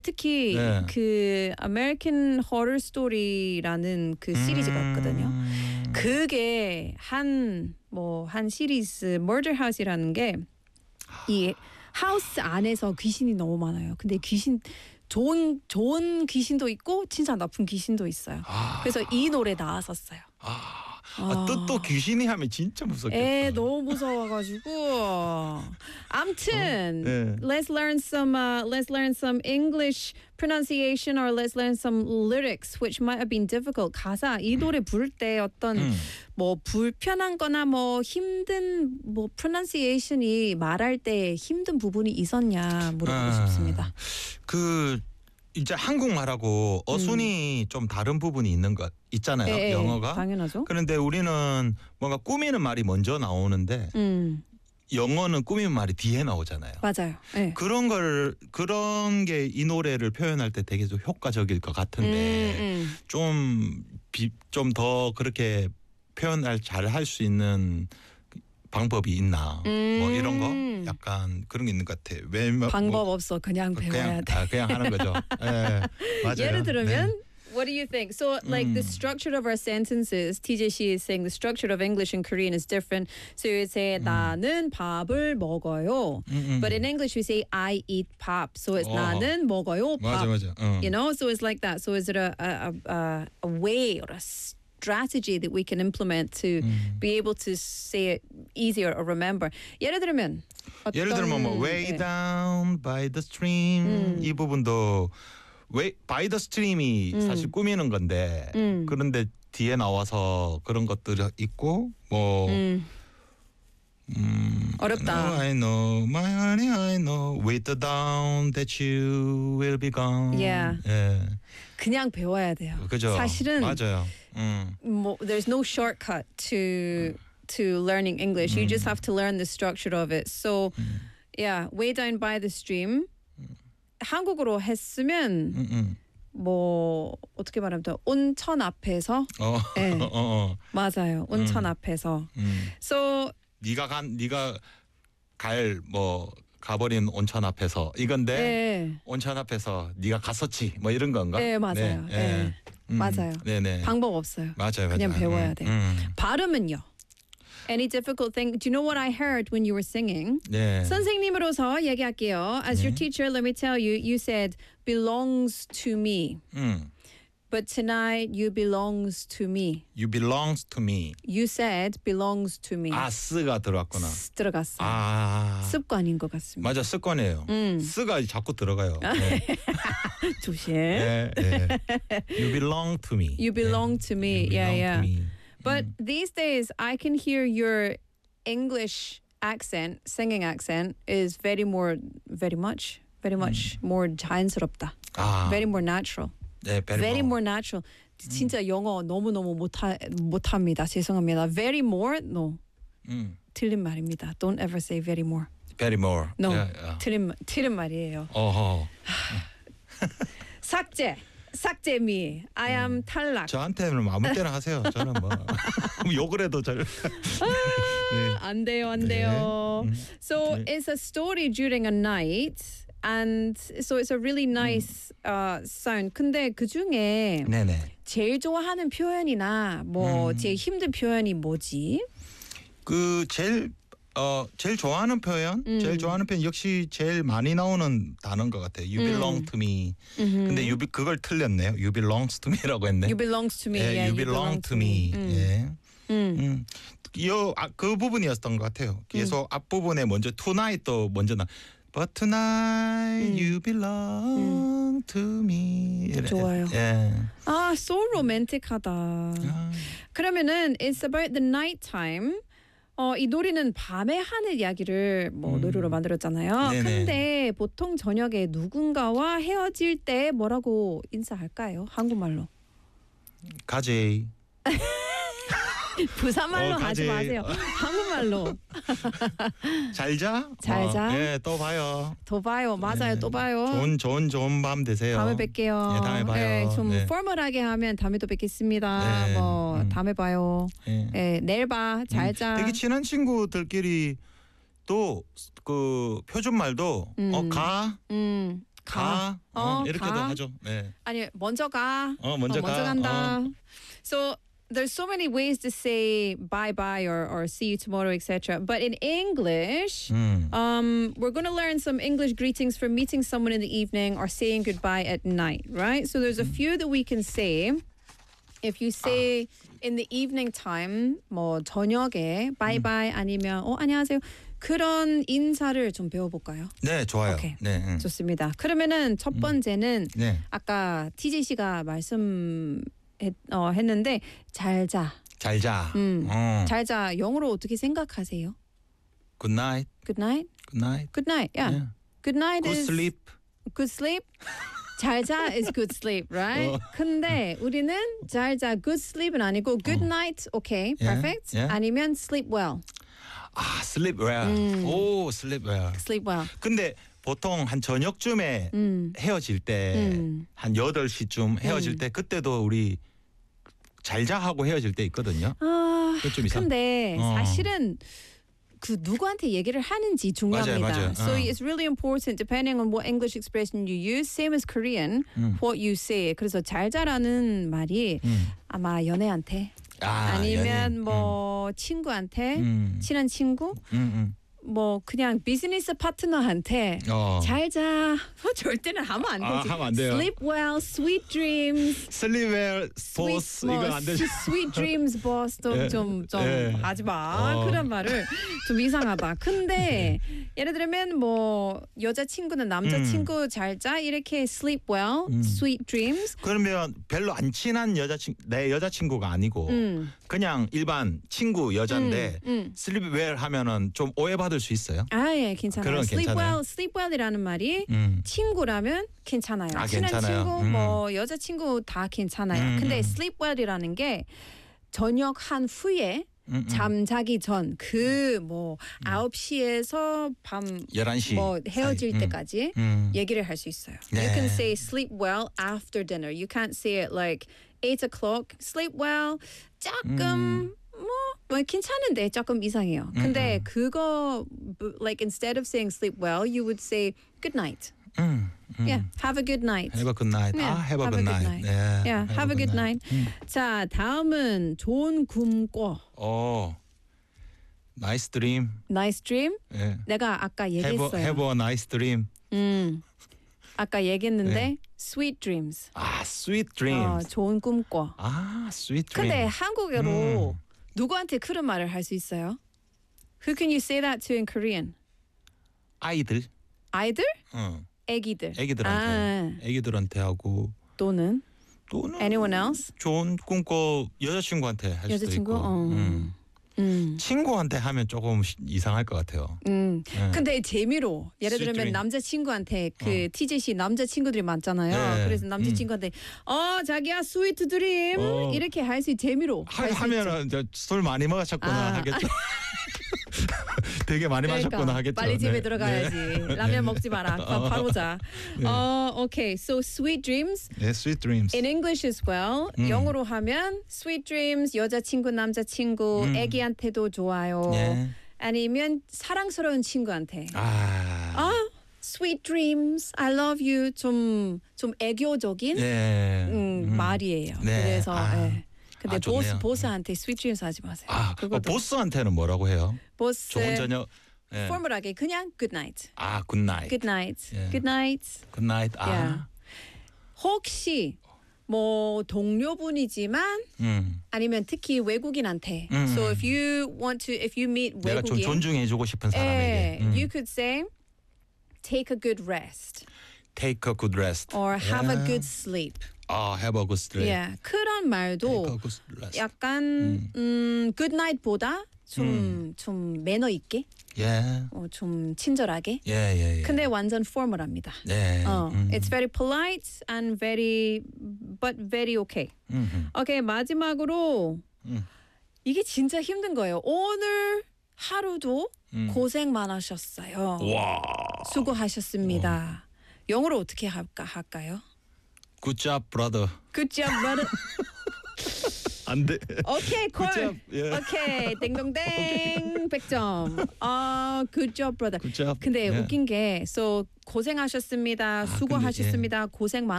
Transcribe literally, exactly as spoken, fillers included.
특히 네. 그 American Horror Story라는 그 시리즈가 있거든요. 음. 그게 한 뭐 한 시리즈 Murder House이라는 게 이 하우스 안에서 귀신이 너무 많아요. 근데 귀신 좋은 좋은 귀신도 있고 진짜 나쁜 귀신도 있어요. 아. 그래서 이 노래 나왔었어요. 아, 아. 아, 또, 또 귀신이 하면 진짜 무섭겠다. 에 너무 무서워가지고. 암튼 어? 네. let's learn some uh, let's learn some English pronunciation or let's learn some lyrics which might have been difficult. 가사 이 노래 부를 때 어떤 음. 뭐 불편한거나 뭐 힘든 뭐 pronunciation이 말할 때 힘든 부분이 있었냐 물어보고 아. 싶습니다. 그 이제 한국말하고 어순이 좀 다른 부분이 있는 것 있잖아요. 예, 예, 영어가. 당연하죠. 그런데 우리는 뭔가 꾸미는 말이 먼저 나오는데 음 영어는 꾸미는 말이 뒤에 나오잖아요. 맞아요. 예. 그런 걸 그런 게 이 노래를 표현할 때 되게 좀 효과적일 것 같은데 음, 좀 좀 더 그렇게 표현을 잘 할 수 있는 방법이 있나 음. 뭐 이런 거 약간 그런 게 있는 것 같아. 왜 뭐, 방법 없어. 그냥 배워야 그냥 돼. 아, 그냥 하는 거죠. 예, 맞아요. 예를 들면 네. what do you think? So like the 음. structure of our sentences, T J C is saying the structure of English and Korean is different. So you would say 나는 밥을 먹어요. 음, 음. But in English we say I eat pop. So it's 어. 나는 먹어요 맞아 밥. 맞아. 어. You know? So it's like that. So is it a a a, a way or a strategy that we can implement to 음. be able to say it easier or remember? 예를 들면 어떤, 예를 들면 뭐 way 예. down by the stream 음. 이 부분도 way by the stream이 음. 사실 꾸미는 건데 음. 그런데 뒤에 나와서 그런 것들이 있고 뭐 음. 음, 어렵다. No, I know, my honey, I know, with the down that you will be gone. Yeah. 예, 그냥 배워야 돼요. 그죠. 사실은 맞아요. 음, 뭐, there's no shortcut to to learning English. You just have to learn the structure of it. So, yeah, way down by the stream. 한국어로 했으면 음, 음. 뭐 어떻게 말하면 돼? 온천 앞에서. 어, 예. 어, 어, 맞아요. 온천 앞에서. 음. So, 네가 간, 네가 갈 뭐 가버린 온천 앞에서 이건데 예. 온천 앞에서 네가 갔었지 뭐 이런 건가? 네, 맞아요. 네, 예. 음, 맞아요. 네네. 방법 없어요. 맞아요, 맞아요. 그냥 배워야 음, 돼. 음. 발음은요? Any difficult thing? Do you know what I heard when you were singing? 네. 선생님으로서 얘기할게요. As your teacher, let me tell you, you said belongs to me. 음. But tonight you belongs to me. You belongs to me. You said belongs to me. 아, 쓰가 들어갔구나. 스 들어갔어요. 아. 습관인 것 같습니다. 맞아, 습관이에요. 음. 쓰가 자꾸 들어가요. 네. 조심. 네, 네. You belong to me. You belong to me. You Yeah, belong yeah. to me. But these days I can hear your English accent, singing accent is very more, very much, very much more 자연스럽다. 아, Very more natural. 네, very, Very more. more natural. 진짜 영어 너무 너무 못하 못합니다. 죄송합니다. Very more, no. 음, 틀린 말입니다. Don't ever say very more. very more. No. 예, 예. 틀린 틀린 말이에요. 어허. 삭제. 삭제미. I am 탈락. 저한테는 아무 때나 하세요. 저는 뭐 욕을 해도 잘. 네. 안 돼요, 안 돼요. So it's a story during a night. And so it's a really nice uh, sound. 근데 그 중에 네네. 제일 좋아하는 표현이나 뭐 제일 힘든 표현이 뭐지? 그 제일 어 제일 좋아하는 표현, 제일 좋아하는 표현 역시 제일 많이 나오는 단어인 것 같아요. You belong to me. 근데 you be, 그걸 틀렸네요. You belongs to me라고 했네. You belongs to me. 예, Yeah, you belong to me. 음. 예. 음. 음. 요, 아, 그 부분이었던 것 같아요. 계속 앞부분에 먼저 tonight도 먼저 나. But tonight you belong to me. 이래. 좋아요. 예. 아, so romantic하다. 아, 그러면은 it's about the night time. 어, 이 노래는 밤에 하는 이야기를 뭐 노래로 만들었잖아요. 네네. 근데 보통 저녁에 누군가와 헤어질 때 뭐라고 인사할까요? 한국말로. 가지. 부산말로 어, 하지 가지. 마세요. 한국말로. 잘 자. 잘 자. 어, 예, 또 봐요. 또 봐요. 맞아요. 네. 또 봐요. 좋은 좋은 좋은 밤 되세요. 다음에 뵐게요. 예, 다음에 봐요. 예, 좀 네. 포멀하게 하면 다음에 또 뵙겠습니다. 네, 뭐 음. 다음에 봐요. 예. 예, 내일 봐. 잘 자. 되게 친한 친구들끼리 또 그 표준말도 음. 어 가. 음. 가. 어, 어, 이렇게도 가. 하죠. 네. 아니 먼저 가. 어, 먼저 어, 가. 먼저 간다. 어. So there's so many ways to say bye bye or, or see you tomorrow, et cetera. But in English, 음. um, we're going to learn some English greetings for meeting someone in the evening or saying goodbye at night, right? So there's a few that we can say. If you say in the evening time, 뭐 저녁에 bye bye 아니면 어 안녕하세요. 그런 인사를 좀 배워볼까요? 네, 좋아요. 오케이. 네. 음. 좋습니다. 그러면은 첫 번째는 네. 아까 티제이 씨가 말씀 했, 어, 했는데 잘 자. 잘 자. 음. 어. 잘 자. 영어로 어떻게 생각하세요? Good night. Good night. Good night. Good night. Yeah. Yeah. Good night Good is sleep. good sleep. 잘 자 is good sleep, right? 어. 근데 우리는 잘 자 good sleep은 아니고 good night, okay, Yeah, perfect. yeah. 아니면 sleep well, 아, sleep well. 음. 오, sleep well. sleep well. 근데 보통 한 저녁쯤에 음. 헤어질 때 음. 한 여덟 시쯤 헤어질 음. 때 그때도 우리 잘자 하고 헤어질 때 있거든요. 아, 그거 좀 이상. 근데 어. 사실은 그 누구한테 얘기를 하는지 중요합니다. 맞아요, 맞아요. So 어. it's really important depending on what English expression you use, same as Korean, 음. what you say. 그래서 잘 자라는 말이 음. 아마 연애한테 아, 아니면 연인. 뭐 친구한테 음. 친한 친구 음, 뭐 그냥 비즈니스 파트너한테 음. 어. 잘 자. 절대는 하면 안 아, 되지. 하면 안 돼요. Sleep well, sweet dreams. sleep well, boss Sweet, 뭐, 이거 안 되죠. sweet dreams, boss 예, 좀좀 예. 하지 마. 어. 그런 말을 좀 이상하다. 근데 예를 들면 뭐 여자 친구는 남자 친구 잘 자 이렇게 sleep well, 음. sweet dreams. 그러면 별로 안 친한 여자친 내 여자친구가 아니고 음. 그냥 일반 친구 여잔데 음, 음. sleep well 하면은 좀 오해받을 수 있어요. 아, 예, 괜찮아요. 그럼 sleep 괜찮아요? well, sleep well이라는 말이 음. 친구라면 괜찮아요. 아, 친한 괜찮아요. 친구, 음. 뭐 여자 친구 다 괜찮아요. 음, 근데 음. sleep well이라는 게 저녁 한 후에 음, 음. 잠자기 전 그 뭐 아홉 시에서 밤 열한 시 뭐 헤어질 사이. 음. 때까지 음. 얘기를 할 수 있어요. 네. You can say sleep well after dinner. You can't say it like eight o'clock. Sleep well. 조금 뭐, 뭐 괜찮은데 조금 이상해요. 근데 음. 그거 like instead of saying sleep well, you would say good night. 음, 음. Yeah, have a good night. Have a good night. Yeah, 아, have a have good a good night. night. 네, Yeah, have a good night. 음. 자, 다음은 좋은 꿈 꿔. 어, nice dream. Nice dream. 예. 내가 아까 Have a, 얘기했어요. have a nice dream. 음. 아까 얘기했는데 네. sweet dreams. 아, sweet 어, dreams. 좋은 꿈 꿔. 아, sweet 근데 dreams. 한국어로 음. 누구한테 그런 말을 할 수 있어요? Who can you say that to in Korean? 아이들. 아이들? 어, 애기들. 애기들한테. 아, 애기들한테 하고 또는 또는 anyone else? 좋은 꿈꿔 여자친구한테 할 수도 여자친구? 있고. 어. 음. 음. 친구한테 하면 조금 시- 이상할 것 같아요. 음. 네. 근데 재미로 예를 Sweet 들면 dream. 남자친구한테 그 티제이 씨 남자친구들이 많잖아요. 네. 그래서 남자친구한테 어 자기야 스위트 드림 어. 이렇게 할 수 재미로 하, 할 수 있죠. 하면은 이제 술 많이 마셨구나 아. 하겠죠. 되게 많이 마셨구나 하겠죠. 빨리 집에 네. 들어가야지. 네. 라면 먹지 마라. 바, 바로 자. 네. 어, okay. So sweet dreams 네, sweet dreams. in English as well. 음. 영어로 하면 sweet dreams 여자친구 남자친구 음. 애기한테도 좋아요. 예. 아니면 사랑스러운 친구한테. 아. 아, sweet dreams. I love you. 좀 좀 애교적인 예. 음, 음. 말이에요. 네. 그래서 아. 예. 근데 아, 보스 좋네요. 보스한테 sweet dreams 하지 마세요. 아, 어, 그것도 보스한테는 뭐라고 해요? 보스 좋은 저녁. 예. 포멀하게 그냥 good night. 아, good night. Good night. 예. Good night. good night. 아. Yeah. 혹시 뭐 동료분이지만 음. 아니면 특히 외국인한테. 음. So if you want to, if you meet 내가 좀 외국인, 존중해 주고 싶은 예, 사람에게. 음. you could say take a good rest take a good rest. or have a 예. good sleep. 아, have a good sleep. Yeah. 그런 take 말도 a good rest. 약간 음, good night보다 좀 좀 매너 있게, 예. 어, 좀 친절하게. 예, 예, 예. 근데 완전 포멀합니다. 네. 어, 음. it's very polite and very, but very okay. 음. 오케이, 마지막으로 음. 이게 진짜 힘든 거예요. 오늘 하루도 음. 고생 많으셨어요. 와. 수고하셨습니다. 영어로 어떻게 할까 할까요? Good job, brother. Good job, brother. 안 돼. 오케이 콜. 굿잡. 예. 오케이 땡동땡 백 점. 아 굿잡 브라더. 굿잡. 근데 예. 웃긴 게 so 고생하셨습니다. 아, 수고하셨습니다. 고생 많